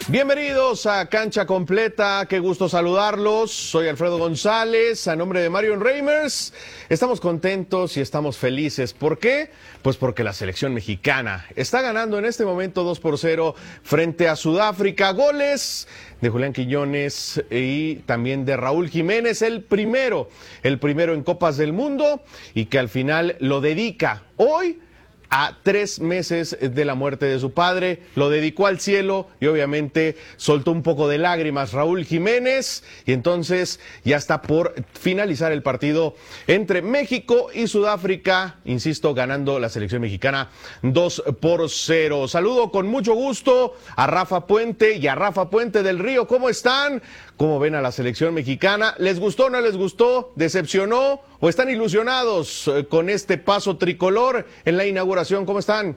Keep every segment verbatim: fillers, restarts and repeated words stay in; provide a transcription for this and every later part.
Bienvenidos a Cancha Completa, qué gusto saludarlos, soy Alfredo González, a nombre de Marion Reimers, estamos contentos y estamos felices, ¿por qué? Pues porque la selección mexicana está ganando en este momento dos por cero frente a Sudáfrica, goles de Julián Quiñones y también de Raúl Jiménez, el primero, el primero en Copas del Mundo y que al final lo dedica hoy a tres meses de la muerte de su padre, lo dedicó al cielo y obviamente soltó un poco de lágrimas Raúl Jiménez y entonces ya está por finalizar el partido entre México y Sudáfrica, insisto, ganando la selección mexicana dos por cero. Saludo con mucho gusto a Rafa Puente y a Rafa Puente del Río, ¿cómo están? ¿Cómo ven a la selección mexicana? ¿Les gustó o no les gustó? ¿Decepcionó o están ilusionados con este paso tricolor en la inauguración? ¿Cómo están?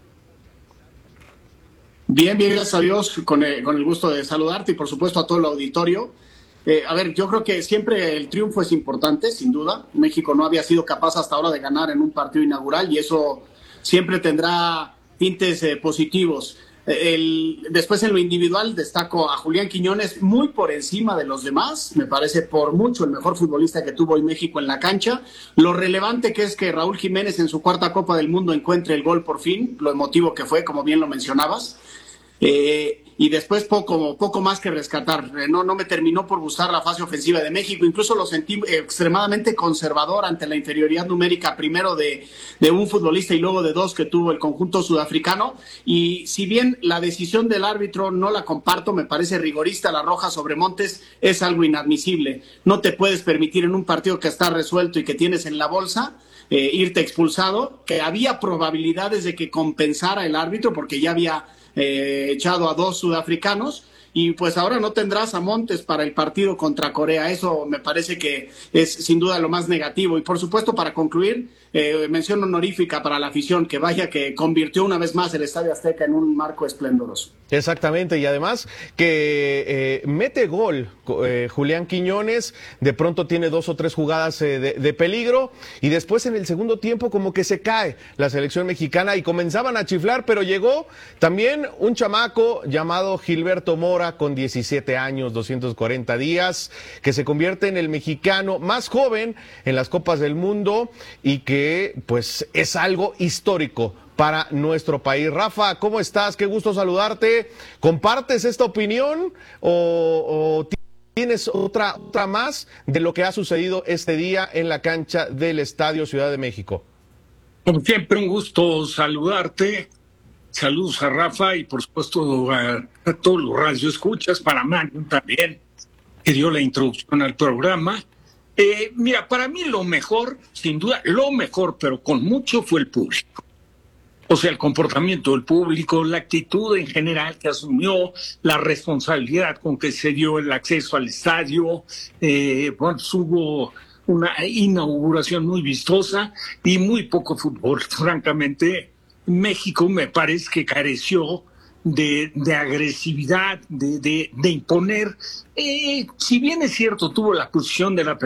Bien, bien, gracias a Dios, con el, con el gusto de saludarte y por supuesto a todo el auditorio. Eh, a ver, yo creo que siempre el triunfo es importante, sin duda. México no había sido capaz hasta ahora de ganar en un partido inaugural y eso siempre tendrá tintes eh, positivos. El, después en lo individual destaco a Julián Quiñones muy por encima de los demás, me parece por mucho el mejor futbolista que tuvo hoy México en la cancha. Lo relevante que es que Raúl Jiménez en su cuarta Copa del Mundo encuentre el gol por fin, lo emotivo que fue, como bien lo mencionabas. Eh, y después poco, poco más que rescatar. No, no me terminó por gustar la fase ofensiva de México, incluso lo sentí extremadamente conservador ante la inferioridad numérica, primero de, de un futbolista y luego de dos que tuvo el conjunto sudafricano. Y si bien la decisión del árbitro no la comparto, me parece rigorista, la roja sobre Montes es algo inadmisible. No te puedes permitir en un partido que está resuelto y que tienes en la bolsa eh, irte expulsado, que había probabilidades de que compensara el árbitro porque ya había Eh, echado a dos sudafricanos y pues ahora no tendrás a Montes para el partido contra Corea. Eso me parece que es sin duda lo más negativo. Y por supuesto, para concluir, eh, mención honorífica para la afición, que vaya que convirtió una vez más el Estadio Azteca en un marco esplendoroso. Exactamente, y además que eh, mete gol eh, Julián Quiñones, de pronto tiene dos o tres jugadas eh, de, de peligro y después en el segundo tiempo como que se cae la selección mexicana y comenzaban a chiflar, pero llegó también un chamaco llamado Gilberto Mora con diecisiete años, doscientos cuarenta días, que se convierte en el mexicano más joven en las Copas del Mundo y que pues es algo histórico para nuestro país. Rafa, ¿cómo estás? Qué gusto saludarte. ¿Compartes esta opinión o, o tienes otra, otra más de lo que ha sucedido este día en la cancha del Estadio Ciudad de México? Como siempre, un gusto saludarte. Saludos a Rafa y por supuesto a, a todos los radioescuchas, para Mario también, que dio la introducción al programa. Eh, mira, para mí lo mejor, sin duda, lo mejor, pero con mucho, fue el público. O sea, el comportamiento del público, la actitud en general que asumió, la responsabilidad con que se dio el acceso al estadio. Eh, bueno, hubo una inauguración muy vistosa y muy poco fútbol. Francamente, México me parece que careció de, de agresividad, de, de, de imponer. Eh, si bien es cierto, tuvo la posición de la